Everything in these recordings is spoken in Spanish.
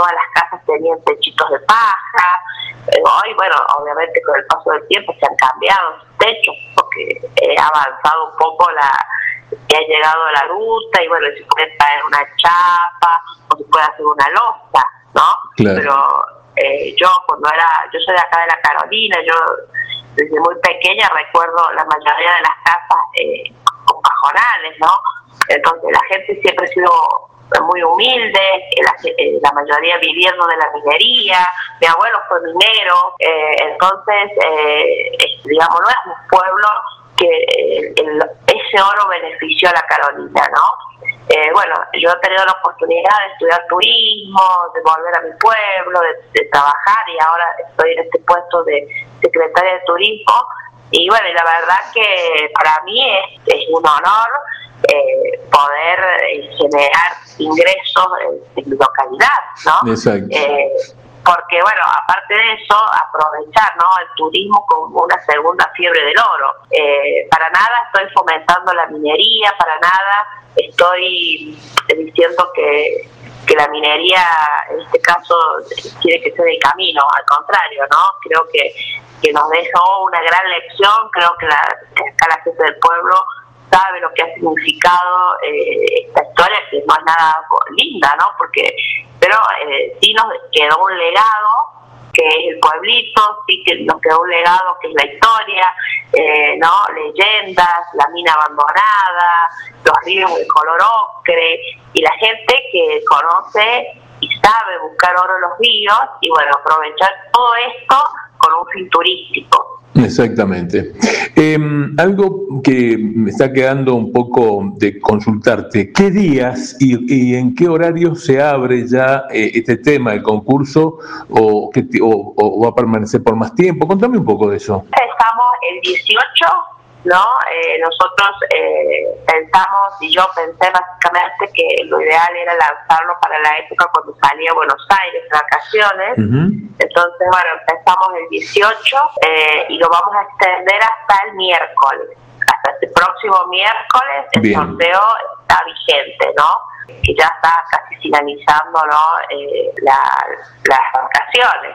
todas las casas tenían techitos de paja. Hoy, bueno, obviamente con el paso del tiempo se han cambiado los techos porque ha avanzado un poco que ha llegado la ruta y bueno, se puede traer una chapa o se puede hacer una losa, ¿no? Claro. Pero yo soy de acá de la Carolina, yo desde muy pequeña recuerdo la mayoría de las casas con cajonales, ¿no? Entonces la gente siempre ha sido muy humilde, la mayoría viviendo de la minería, mi abuelo fue minero, entonces digamos no es un pueblo que ese oro benefició a la Carolina, ¿no? Bueno, yo he tenido la oportunidad de estudiar turismo, de volver a mi pueblo, de trabajar y ahora estoy en este puesto de secretaria de turismo y bueno, y la verdad que para mí es un honor poder generar ingresos en mi localidad, ¿no? Exacto. Porque bueno, aparte de eso, aprovechar, ¿no?, el turismo como una segunda fiebre del oro. Para nada estoy fomentando la minería, para nada estoy diciendo que la minería en este caso tiene que ser el camino, al contrario, ¿no? Creo que nos dejó una gran lección, creo que acá la gente del pueblo sabe lo que ha significado esta historia, que no es nada linda, ¿no? Pero sí nos quedó un legado que es el pueblito, sí que nos quedó un legado que es la historia, ¿no? Leyendas, la mina abandonada, los ríos de color ocre, y la gente que conoce y sabe buscar oro en los ríos, y bueno, aprovechar todo esto con un fin turístico. Exactamente. Algo que me está quedando un poco de consultarte, ¿qué días y en qué horario se abre ya este tema, el concurso, o va a permanecer por más tiempo? Contame un poco de eso. Estamos el 18, ¿no? Nosotros pensamos, y yo pensé básicamente que lo ideal era lanzarlo para la época cuando salía a Buenos Aires de vacaciones. Uh-huh. Entonces, bueno, empezamos el 18 y lo vamos a extender hasta el miércoles. Hasta este próximo miércoles el Bien. sorteo está vigente, ¿no? Que ya está casi finalizando, ¿no? Las vacaciones.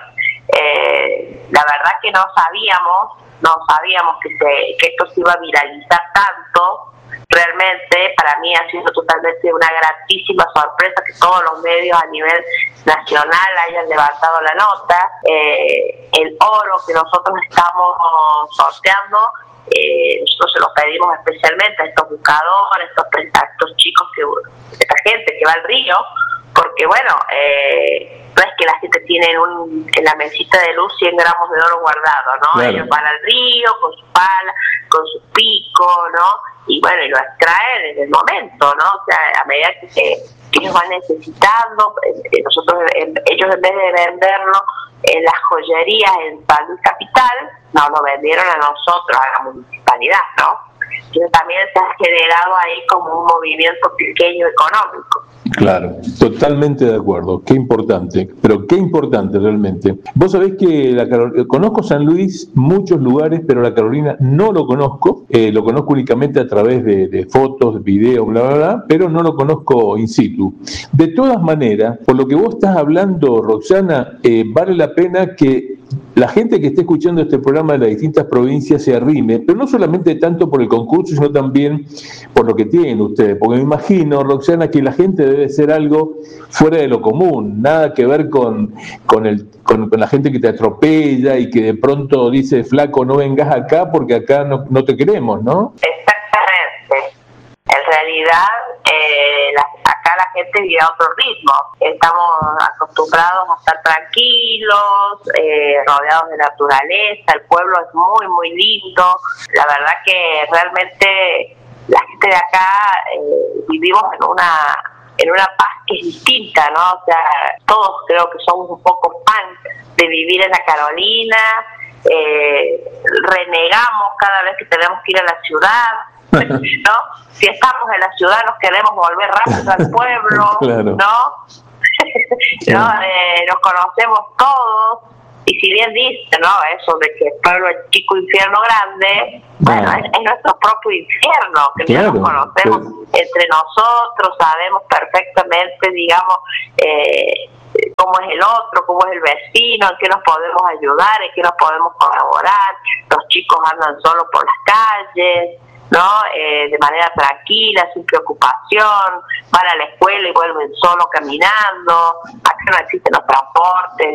La verdad que no sabíamos que esto se iba a viralizar tanto. Realmente para mí ha sido totalmente una gratísima sorpresa que todos los medios a nivel nacional hayan levantado la nota. El oro que nosotros estamos sorteando, nosotros se lo pedimos especialmente a estos buscadores, a estos chicos, esta gente que va al río, porque bueno, no es que la gente tiene en la mesita de luz 100 gramos de oro guardado, ¿no? Claro. Ellos van al río con su pala, con su pico, ¿no? Y bueno, y lo extraen en el momento, ¿no? O sea, a medida que ellos van necesitando, ellos en vez de venderlo en las joyerías en San Luis Capital, nos lo vendieron a nosotros, a la municipalidad, ¿no? Entonces también se ha generado ahí como un movimiento pequeño económico. Claro, totalmente de acuerdo. Qué importante, pero qué importante realmente. Vos sabés que conozco San Luis, muchos lugares, pero la Carolina no lo conozco. Lo conozco únicamente a través de fotos, videos, bla, bla, bla, pero no lo conozco in situ. De todas maneras, por lo que vos estás hablando, Roxana, vale la pena que la gente que esté escuchando este programa de las distintas provincias se arrime, pero no solamente tanto por el concurso, sino también por lo que tienen ustedes, porque me imagino, Roxana, que la gente debe ser algo fuera de lo común, nada que ver con la gente que te atropella y que de pronto dice, flaco, no vengas acá porque acá no te queremos, ¿no? Exactamente. En realidad, acá la gente vive a otro ritmo. Estamos acostumbrados a estar tranquilos, rodeados de naturaleza. El pueblo es muy, muy lindo. La verdad que realmente la gente de acá vivimos en una paz que es distinta, ¿no? O sea, todos creo que somos un poco fans de vivir en la Carolina. Renegamos cada vez que tenemos que ir a la ciudad, ¿no? Si estamos en la ciudad nos queremos volver rápido al pueblo, claro. ¿No? ¿No? Nos conocemos todos y Y si bien dice, ¿no?, eso de que el pueblo es chico, infierno grande, bueno, es nuestro propio infierno, que claro, no nos conocemos entre nosotros, sabemos perfectamente, digamos, cómo es el otro, cómo es el vecino, en qué nos podemos ayudar, en qué nos podemos colaborar. Los chicos andan solos por las calles, ¿no? De manera tranquila, sin preocupación, van a la escuela y vuelven solos caminando. Acá no existen los transportes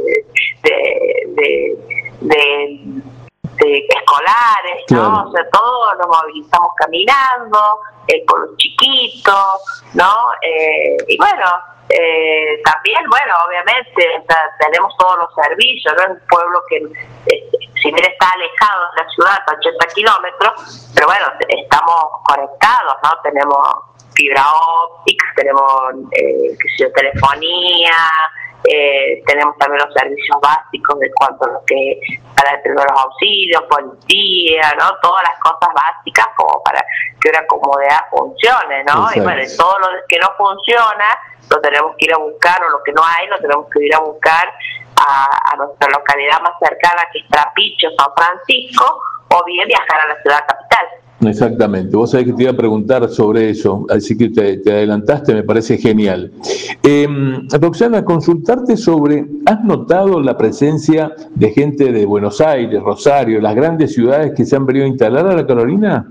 de escolares, ¿no? Claro. O sea, todos nos movilizamos caminando, con los chiquitos, ¿no? Y bueno, también, bueno, obviamente, o sea, tenemos todos los servicios, ¿no? Es un pueblo que, si bien está alejado de la ciudad, a 80 kilómetros, pero bueno, estamos conectados, ¿no? Tenemos fibra óptica, tenemos telefonía, tenemos también los servicios básicos de cuanto a lo que para el primeros auxilios, policía, ¿no? Todas las cosas básicas como para que una comodidad funcione, ¿no? Exacto. Y bueno, todo lo que no funciona lo tenemos que ir a buscar, o lo que no hay lo tenemos que ir a buscar a nuestra localidad más cercana, que es Trapiche, San Francisco, o bien viajar a la ciudad capital. Exactamente, vos sabés que te iba a preguntar sobre eso, así que te adelantaste, me parece genial. Roxana, consultarte sobre, ¿has notado la presencia de gente de Buenos Aires, Rosario, las grandes ciudades que se han venido a instalar a la Carolina?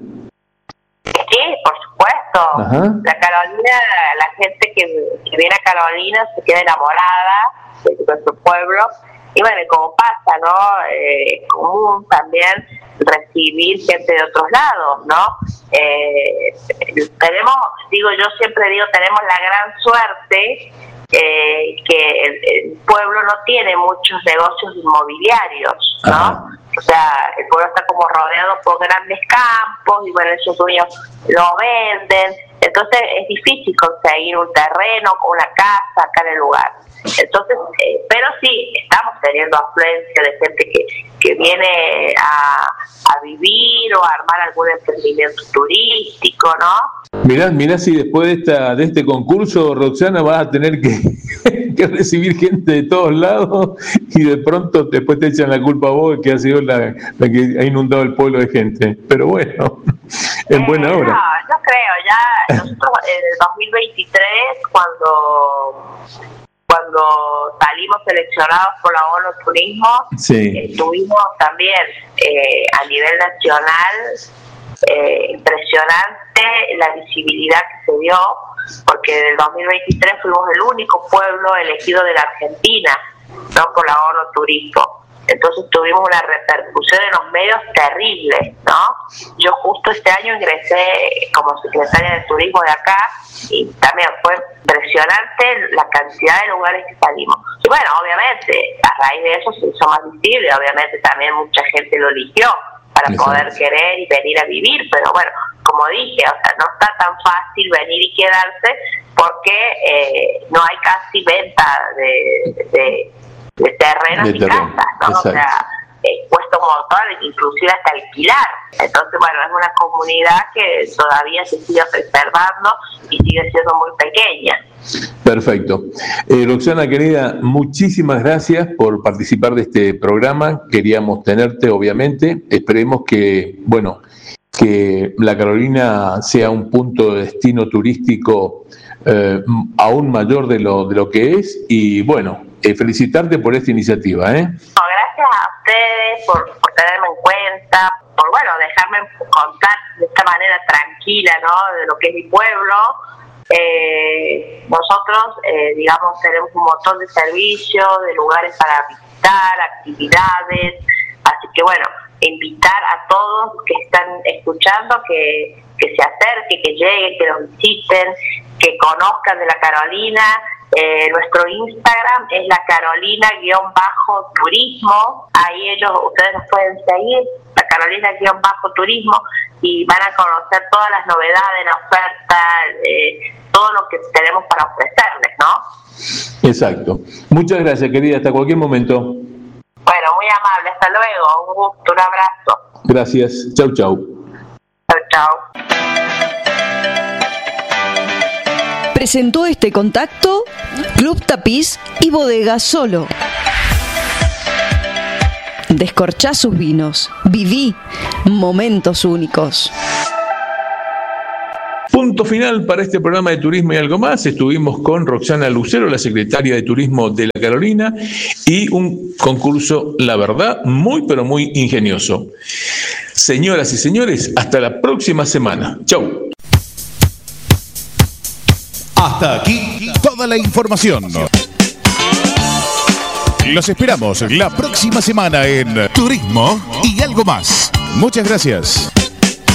Sí, por supuesto. Ajá. La Carolina, la gente que viene a Carolina se queda enamorada de nuestro pueblo, y bueno, como pasa, ¿no? Es común también recibir gente de otros lados, ¿no? Tenemos, yo siempre digo, tenemos la gran suerte que el pueblo no tiene muchos negocios inmobiliarios, ¿no? Ajá. O sea, el pueblo está como rodeado por grandes campos, y bueno, esos dueños lo venden, entonces es difícil conseguir un terreno o una casa acá en el lugar. Entonces, pero sí, estamos teniendo afluencia de gente que viene a vivir o a armar algún emprendimiento turístico, ¿no? Mirá si después de este concurso, Roxana, vas a tener que recibir gente de todos lados, y de pronto después te echan la culpa a vos, que ha sido la que ha inundado el pueblo de gente. Pero bueno, en buena hora. No, yo creo, ya nosotros en el 2023, cuando salimos seleccionados por la ONU Turismo, sí, tuvimos también a nivel nacional impresionante la visibilidad que se dio, porque en el 2023 fuimos el único pueblo elegido de la Argentina, ¿no?, por la ONU Turismo. Entonces tuvimos una repercusión en los medios terrible, ¿no? Yo justo este año ingresé como secretaria de turismo de acá, y también fue impresionante la cantidad de lugares que salimos. Y bueno, obviamente, a raíz de eso se hizo más visible, obviamente también mucha gente lo eligió para poder querer y venir a vivir, pero bueno, como dije, o sea, no está tan fácil venir y quedarse, porque no hay casi venta de terrenos y casas, ¿no? Exacto. O sea, cuesta un montón, inclusive hasta alquilar. Entonces, bueno, es una comunidad que todavía se sigue preservando y sigue siendo muy pequeña. Perfecto. Roxana, querida, muchísimas gracias por participar de este programa. Queríamos tenerte, obviamente. Esperemos que la Carolina sea un punto de destino turístico aún mayor de lo que es, y bueno, felicitarte por esta iniciativa. No, gracias a ustedes por tenerme en cuenta, por dejarme contar de esta manera tranquila, ¿no?, de lo que es mi pueblo. Nosotros, tenemos un montón de servicios, de lugares para visitar, actividades, así que invitar a todos que están escuchando que se acerquen, que lleguen, que nos visiten, que conozcan de la Carolina. Nuestro Instagram es la Carolina-turismo, ahí ustedes nos pueden seguir, la Carolina-turismo, y van a conocer todas las novedades, la oferta, todo lo que tenemos para ofrecerles, ¿no? Exacto. Muchas gracias, querida, hasta cualquier momento. Bueno, muy amable, hasta luego, un gusto, un abrazo. Gracias, chau. Chau. Presentó este contacto Club Tapiz y Bodega Solo. descorchá sus vinos, viví momentos únicos. Punto final para este programa de Turismo y Algo Más. Estuvimos con Roxana Lucero, la secretaria de Turismo de La Carolina, y un concurso, la verdad, muy pero muy ingenioso. Señoras y señores, hasta la próxima semana. Chau. Hasta aquí toda la información. Los esperamos la próxima semana en Turismo y Algo Más. Muchas gracias.